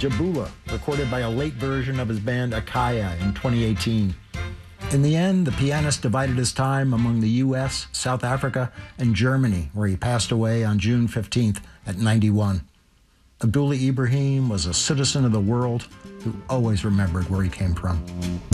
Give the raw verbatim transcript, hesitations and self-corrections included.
Jabula, recorded by a late version of his band Akaya in twenty eighteen. In the end, the pianist divided his time among the U S, South Africa, and Germany, where he passed away on June fifteenth at ninety-one. Abdullah Ibrahim was a citizen of the world who always remembered where he came from.